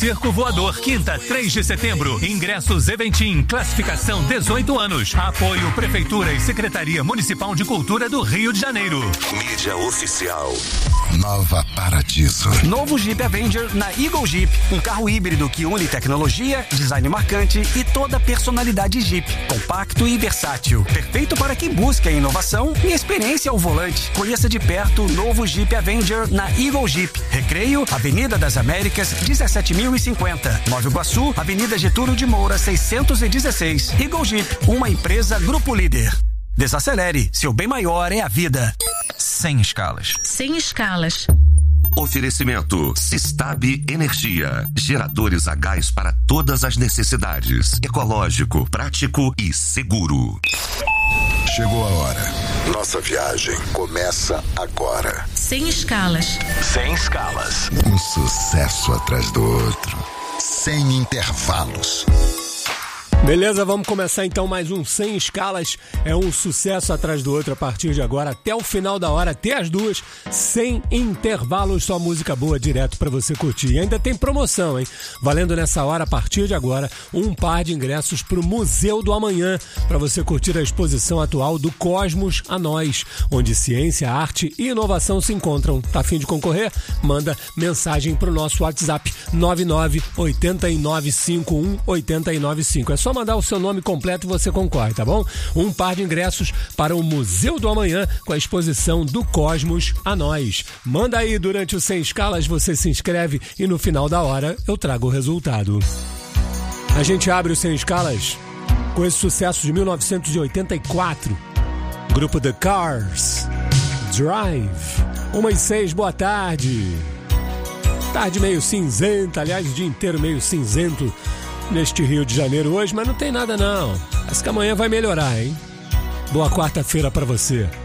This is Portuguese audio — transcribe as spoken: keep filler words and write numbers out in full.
Circo Voador, quinta, três de setembro. Ingressos Eventim, classificação dezoito anos. Apoio Prefeitura e Secretaria Municipal de Cultura do Rio de Janeiro. Mídia oficial. Nova Paradiso. Novo Jeep Avenger na Eagle Jeep. Um carro híbrido que une tecnologia, design marcante e toda a personalidade Jeep. Compacto e versátil. Perfeito para quem busca inovação e experiência ao volante. Conheça de perto o novo Jeep Avenger na Eagle Jeep. Recreio, Avenida das Américas, dezessete mil e cinquenta. Nova Iguaçu, Avenida Getúlio de Moura, seiscentos e dezesseis. Eagle Jeep, uma empresa Grupo Líder. Desacelere, seu bem maior é a vida. Sem escalas. Sem escalas. Oferecimento Sistab Energia. Geradores a gás para todas as necessidades. Ecológico, prático e seguro. Chegou a hora. Nossa viagem começa agora. Sem escalas. Sem escalas. Um sucesso atrás do outro. Sem intervalos. Beleza, vamos começar então mais um Sem Escalas. É um sucesso atrás do outro a partir de agora, até o final da hora, até as duas, sem intervalos, só música boa direto pra você curtir. E ainda tem promoção, hein? Valendo nessa hora, a partir de agora, um par de ingressos pro Museu do Amanhã, pra você curtir a exposição atual do Cosmos a Nós, onde ciência, arte e inovação se encontram. Tá a fim de concorrer? Manda mensagem pro nosso WhatsApp nove nove oito nove cinco um oito nove cinco. É só mandar o seu nome completo e você concorre, tá bom? Um par de ingressos para o Museu do Amanhã com a exposição do Cosmos a Nós. Manda aí durante o Sem Escalas, você se inscreve e no final da hora eu trago o resultado. A gente abre o Sem Escalas com esse sucesso de mil novecentos e oitenta e quatro. Grupo The Cars, Drive. Uma e seis, boa tarde. Tarde meio cinzenta, aliás, o dia inteiro meio cinzento neste Rio de Janeiro hoje, mas não tem nada não. Acho que amanhã vai melhorar, hein? Boa quarta-feira pra você.